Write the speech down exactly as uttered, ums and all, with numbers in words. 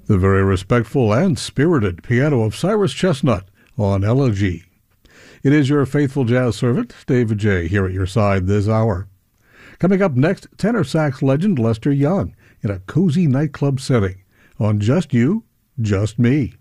The very respectful and spirited piano of Cyrus Chestnut on Elegy. It is your faithful jazz servant, David J., here at your side this hour. Coming up next, tenor sax legend Lester Young in a cozy nightclub setting on Just You, Just Me.